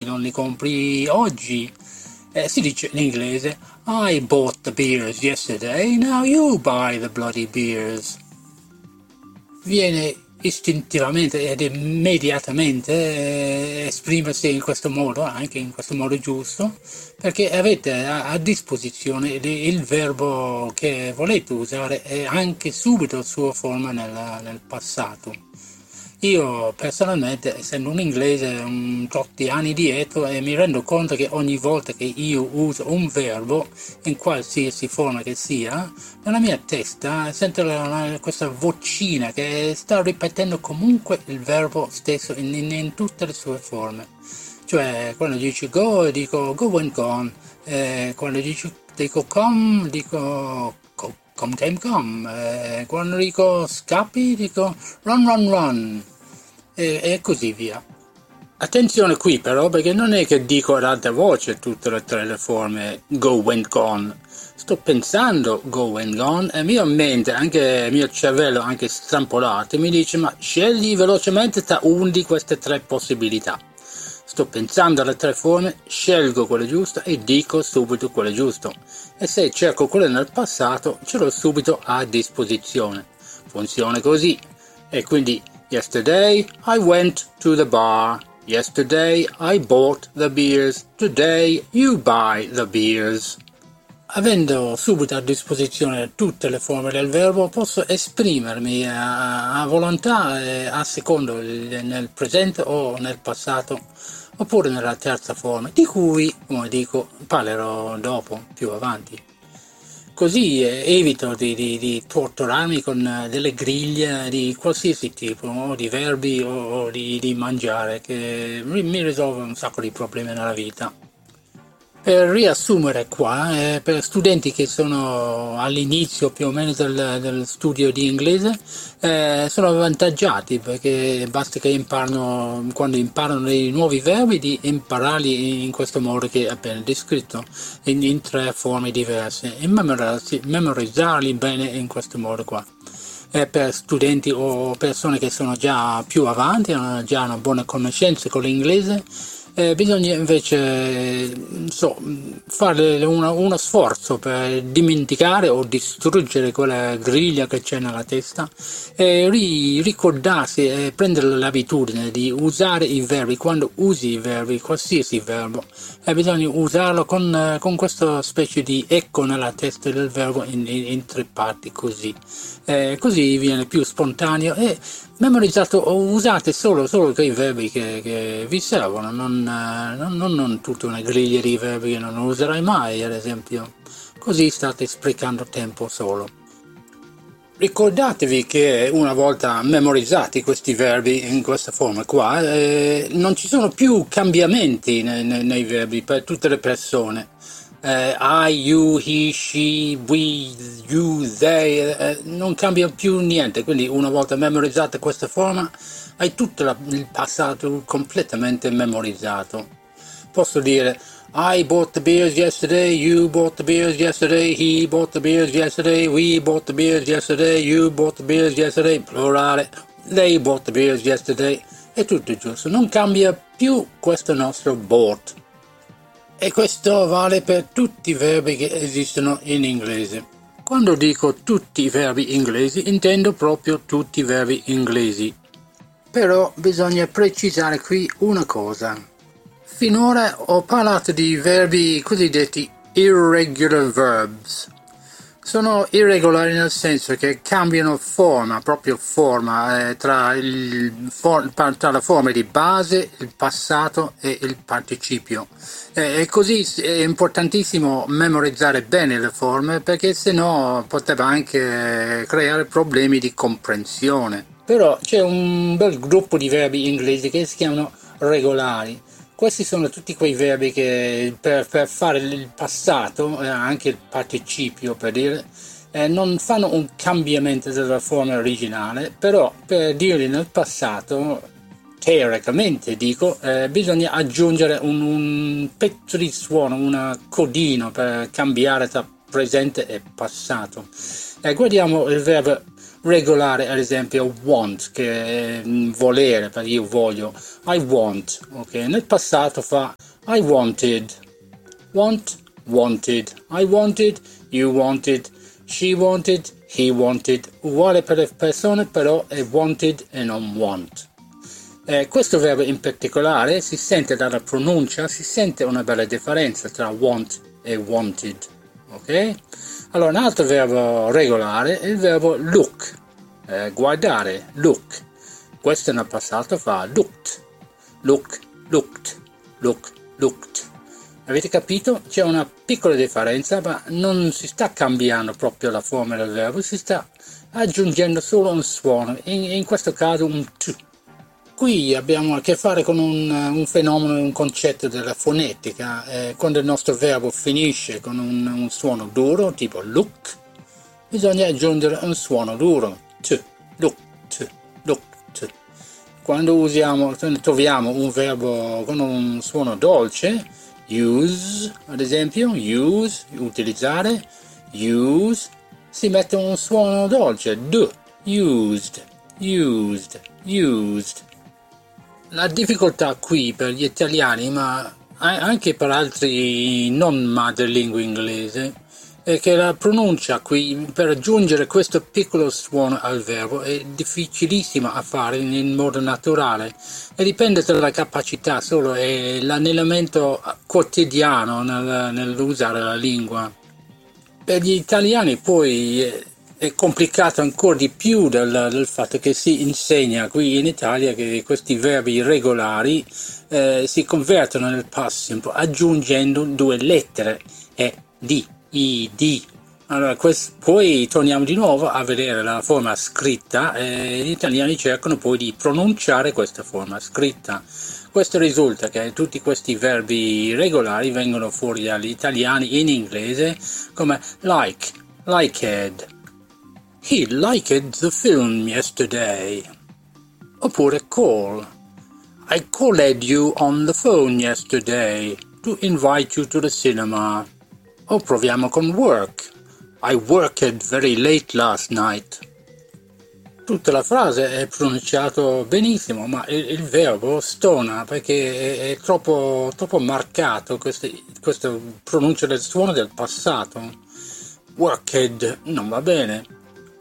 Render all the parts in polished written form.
non li compri oggi. Si dice in inglese I bought the beers yesterday, now you buy the bloody beers. Viene istintivamente ed immediatamente esprimersi in questo modo, anche in questo modo giusto, perché avete a disposizione il verbo che volete usare e anche subito sua forma nel passato. Io personalmente, essendo un inglese troppi anni dietro, mi rendo conto che ogni volta che io uso un verbo, in qualsiasi forma che sia, nella mia testa sento questa vocina che sta ripetendo comunque il verbo stesso in tutte le sue forme. Cioè, quando dici go, dico go and gone, quando dico come, dico come time come, quando dico scappi, dico run run run, e così via. Attenzione qui però, perché non è che dico ad alta voce tutte e tre le forme go and gone. Sto pensando go and gone e mia mente, anche il mio cervello, anche strampolato, mi dice ma scegli velocemente tra una di queste tre possibilità. Sto pensando alle tre forme, scelgo quella giusta e dico subito quella giusta. E se cerco quella nel passato, ce l'ho subito a disposizione. Funziona così. E quindi, yesterday I went to the bar. Yesterday I bought the beers. Today you buy the beers. Avendo subito a disposizione tutte le forme del verbo, posso esprimermi a volontà a secondo nel presente o nel passato, oppure nella terza forma, di cui, come dico, parlerò dopo, più avanti. Così evito di torturarmi con delle griglie di qualsiasi tipo, o di verbi o di mangiare, che mi risolve un sacco di problemi nella vita. Per riassumere qua, per studenti che sono all'inizio più o meno del studio di inglese, sono avvantaggiati perché basta che quando imparano dei nuovi verbi, di impararli in questo modo che è appena descritto, in tre forme diverse, e memorizzarli bene in questo modo qua. Per studenti o persone che sono già più avanti, hanno già una buona conoscenza con l'inglese, bisogna invece fare uno sforzo per dimenticare o distruggere quella griglia che c'è nella testa e ricordarsi e prendere l'abitudine di usare i verbi. Quando usi i verbi, qualsiasi verbo, bisogna usarlo con questa specie di eco nella testa del verbo in tre parti, così viene più spontaneo e memorizzato, o usate solo quei verbi che vi servono, non tutta una griglia di verbi che non userai mai, ad esempio. Così state sprecando tempo solo. Ricordatevi che una volta memorizzati questi verbi in questa forma qua, non ci sono più cambiamenti nei verbi per tutte le persone. I, you, he, she, we, you, they, non cambia più niente, quindi una volta memorizzata questa forma hai tutto il passato completamente memorizzato. Posso dire I bought the beers yesterday, you bought the beers yesterday, he bought the beers yesterday, we bought the beers yesterday, you bought the beers yesterday, plurale, they bought the beers yesterday, è tutto giusto, non cambia più questo nostro bought. E questo vale per tutti i verbi che esistono in inglese. Quando dico tutti i verbi inglesi, intendo proprio tutti i verbi inglesi. Però bisogna precisare qui una cosa. Finora ho parlato di verbi cosiddetti irregular verbs. Sono irregolari nel senso che cambiano forma, proprio forma, tra la forma di base, il passato e il participio. E così è importantissimo memorizzare bene le forme, perché sennò poteva anche creare problemi di comprensione. Però c'è un bel gruppo di verbi inglesi che si chiamano regolari. Questi sono tutti quei verbi che per fare il passato, anche il participio per dire, non fanno un cambiamento della forma originale, però per dirli nel passato, teoricamente dico, bisogna aggiungere un pezzo di suono, un codino per cambiare tra presente e passato. Guardiamo il verbo regolare, ad esempio, want, che è volere, perché io voglio. I want, ok? Nel passato fa I wanted, wanted, I wanted, you wanted, she wanted, he wanted, uguale per le persone, però è wanted e non want. Questo verbo in particolare si sente dalla pronuncia, si sente una bella differenza tra want e wanted, ok? Allora, un altro verbo regolare è il verbo look, guardare, look. Questo nel passato fa looked, looked. Avete capito? C'è una piccola differenza, ma non si sta cambiando proprio la forma del verbo, si sta aggiungendo solo un suono, in questo caso un t. Qui abbiamo a che fare con un fenomeno, un concetto della fonetica. Quando il nostro verbo finisce con un suono duro, tipo look, bisogna aggiungere un suono duro, t, looked. Quando troviamo un verbo con un suono dolce, use, ad esempio, use, utilizzare, use, si mette un suono dolce, d, used. La difficoltà qui per gli italiani, ma anche per altri non madrelingua inglese, è che la pronuncia qui, per aggiungere questo piccolo suono al verbo, è difficilissima a fare in modo naturale e dipende dalla capacità, solo è l'allenamento quotidiano nell'usare la lingua. Per gli italiani poi è complicato ancora di più del fatto che si insegna qui in Italia che questi verbi regolari si convertono nel past simple aggiungendo 2 lettere, ed, id. Allora, poi torniamo di nuovo a vedere la forma scritta e gli italiani cercano poi di pronunciare questa forma scritta. Questo risulta che tutti questi verbi regolari vengono fuori dagli italiani in inglese come liked. He liked the film yesterday. Oppure call. I called you on the phone yesterday to invite you to the cinema. O proviamo con work. I worked very late last night. Tutta la frase è pronunciato benissimo, ma il verbo stona perché è troppo marcato questa pronuncia del suono del passato. Worked non va bene.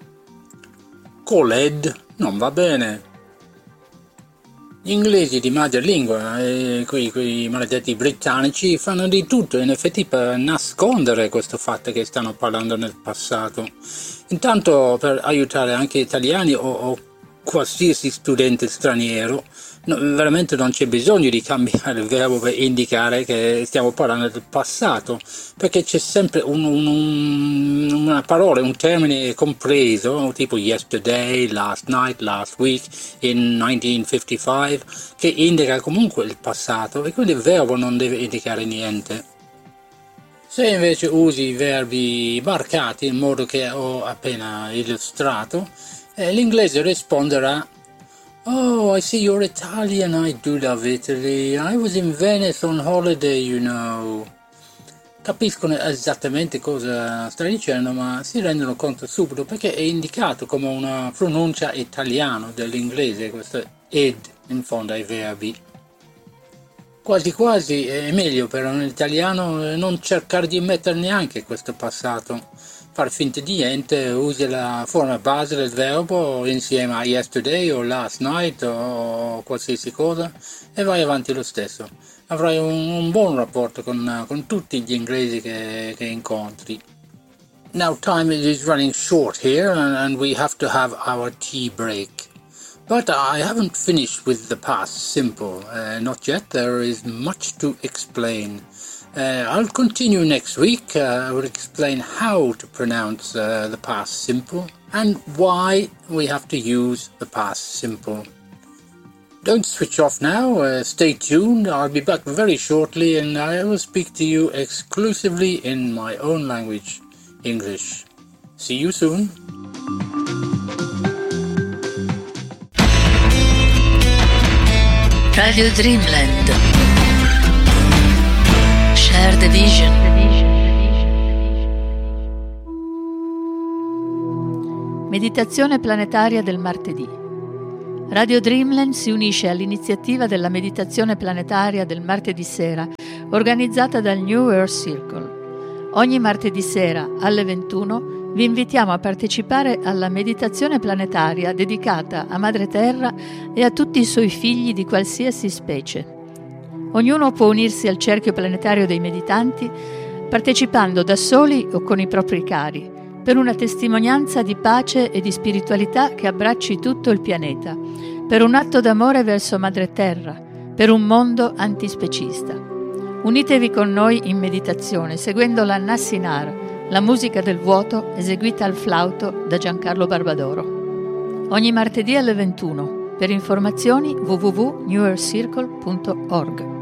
Called non va bene. Gli inglesi di madrelingua e quei maledetti britannici fanno di tutto in effetti per nascondere questo fatto che stanno parlando nel passato. Intanto, per aiutare anche italiani o qualsiasi studente straniero, veramente non c'è bisogno di cambiare il verbo per indicare che stiamo parlando del passato, perché c'è sempre una parola, un termine compreso, tipo yesterday, last night, last week, in 1955, che indica comunque il passato e quindi il verbo non deve indicare niente. Se invece usi i verbi marcati in modo che ho appena illustrato, l'inglese risponderà Oh, I see you're Italian, I do love Italy, I was in Venice on holiday, you know. Capiscono esattamente cosa stai dicendo, ma si rendono conto subito perché è indicato come una pronuncia italiana dell'inglese, questo ed in fondo ai verbi. Quasi quasi è meglio per un italiano non cercare di mettere neanche questo passato. Far finta di niente, usi la forma base del verbo insieme a yesterday o last night o qualsiasi cosa e vai avanti lo stesso. Avrai un buon rapporto con tutti gli inglesi che incontri. Now time is running short here and we have to have our tea break. But I haven't finished with the past simple. Not yet, there is much to explain. I'll continue next week. I will explain how to pronounce the past simple and why we have to use the past simple. Don't switch off now. Stay tuned. I'll be back very shortly and I will speak to you exclusively in my own language, English. See you soon. Radio Dreamland. Share the vision. Meditazione planetaria del martedì. Radio Dreamland si unisce all'iniziativa della meditazione planetaria del martedì sera, organizzata dal New Earth Circle. Ogni martedì sera alle 21 vi invitiamo a partecipare alla meditazione planetaria dedicata a Madre Terra e a tutti i suoi figli di qualsiasi specie. Ognuno può unirsi al cerchio planetario dei meditanti partecipando da soli o con i propri cari, per una testimonianza di pace e di spiritualità che abbracci tutto il pianeta, per un atto d'amore verso Madre Terra, per un mondo antispecista. Unitevi con noi in meditazione seguendo la Nassinar, la musica del vuoto eseguita al flauto da Giancarlo Barbadoro. Ogni martedì alle 21. Per informazioni www.newearthcircle.org.